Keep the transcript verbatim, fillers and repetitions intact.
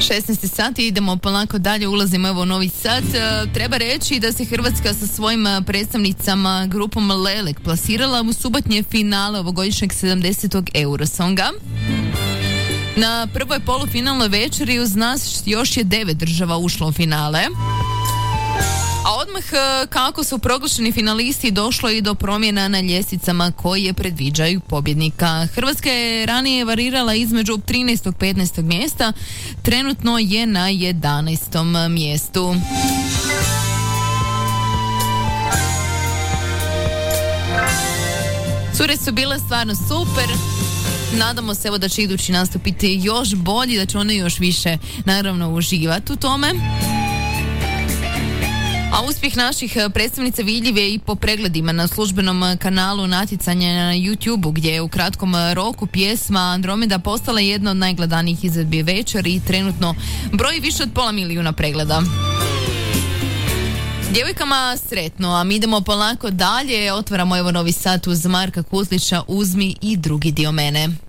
šesnaest sati, idemo polako dalje, ulazimo evo u novi sat. E, treba reći da se Hrvatska sa svojim predstavnicama grupom Lelek plasirala u subotnje finale ovogodišnjeg sedamdesetog Eurosonga. Na prvoj polufinalnoj večeri uz nas još je devet država ušlo u finale. A odmah kako su proglašeni finalisti došlo i do promjena na ljestvicama koje predviđaju pobjednika. Hrvatska je ranije varirala između trinaestog i petnaestog mjesta, trenutno je na jedanaestom mjestu. Cure su bile stvarno super. Nadamo se evo da će idući nastupiti još bolji, da će one još više naravno uživati u tome. A uspjeh naših predstavnica vidljiv je i po pregledima na službenom kanalu natjecanja na YouTubeu, gdje je u kratkom roku pjesma Andromeda postala jedna od najgledanijih izvedbi večeri i trenutno broji više od pola milijuna pregleda. Djevojkama sretno, a mi idemo polako dalje, otvaramo evo novi sat uz Marka Kuzlića, Uzmi i drugi dio mene.